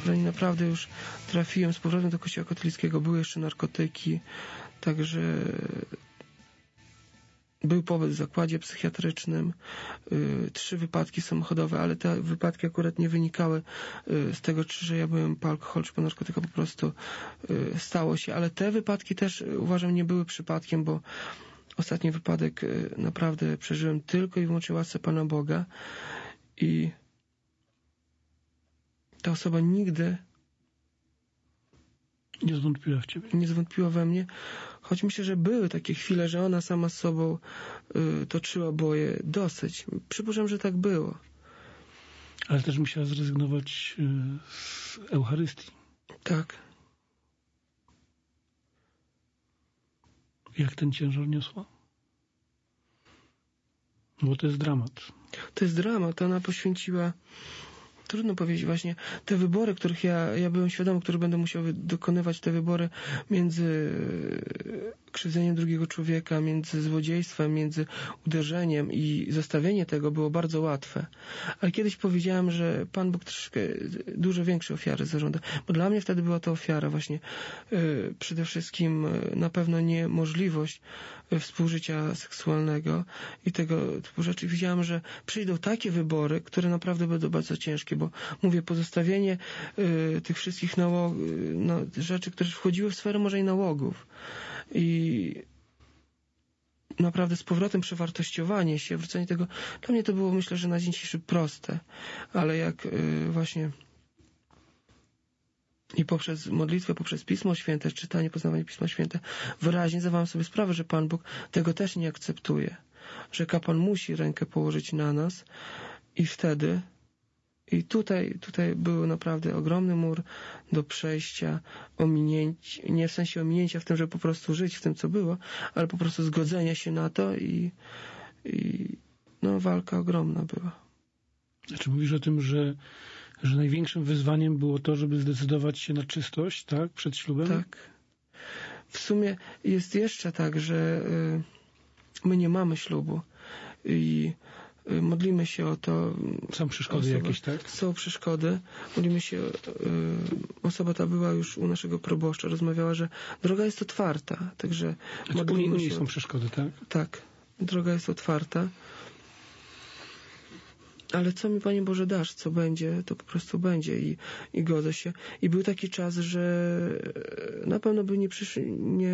zanim naprawdę już trafiłem z powrotem do kościoła katolickiego, były jeszcze narkotyki, także był pobyt w zakładzie psychiatrycznym, 3 wypadki samochodowe, ale te wypadki akurat nie wynikały z tego, że ja byłem po alkoholu czy po narkotykach, po prostu stało się, ale te wypadki też uważam nie były przypadkiem, bo ostatni wypadek naprawdę przeżyłem tylko i wyłącznie łasce Pana Boga i ta osoba nigdy nie zwątpiła w ciebie. Nie zwątpiła we mnie, choć myślę, że były takie chwile, że ona sama z sobą toczyła boje dosyć. Przypuszczam, że tak było. Ale też musiała zrezygnować z Eucharystii. Tak. Jak ten ciężar niosła? Bo to jest dramat. To jest dramat. Ona poświęciła, trudno powiedzieć właśnie, te wybory, których ja byłem świadomy, których będę musiał dokonywać, te wybory między krzywdzeniem drugiego człowieka, między złodziejstwem, między uderzeniem i zostawienie tego było bardzo łatwe. Ale kiedyś powiedziałem, że Pan Bóg troszkę dużo większe ofiary zażąda, bo dla mnie wtedy była to ofiara właśnie przede wszystkim na pewno niemożliwość współżycia seksualnego i tego typu rzeczy. Widziałem, że przyjdą takie wybory, które naprawdę będą bardzo ciężkie, bo mówię, pozostawienie tych wszystkich rzeczy, które wchodziły w sferę może i nałogów i naprawdę z powrotem przewartościowanie się, wrócenie tego, dla mnie to było, myślę, że na dzień dzisiejszy proste, ale jak właśnie i poprzez modlitwę, poprzez Pismo Święte, czytanie, poznawanie Pisma Święte, wyraźnie zdawałem sobie sprawę, że Pan Bóg tego też nie akceptuje, że kapłan musi rękę położyć na nas i wtedy i tutaj był naprawdę ogromny mur do przejścia, nie w sensie ominięcia w tym, żeby po prostu żyć w tym, co było, ale po prostu zgodzenia się na to i walka ogromna była. Znaczy mówisz o tym, że największym wyzwaniem było to, żeby zdecydować się na czystość, tak? Przed ślubem? Tak. W sumie jest jeszcze tak, że my nie mamy ślubu i modlimy się o to. Są przeszkody jakieś, tak? Są przeszkody. Modlimy się, osoba ta była już u naszego proboszcza, rozmawiała, że droga jest otwarta, także modlimy się. Są przeszkody, tak? Tak, droga jest otwarta. Ale co mi, Panie Boże, dasz, co będzie, to po prostu będzie i godzę się. I był taki czas, że na pewno by nie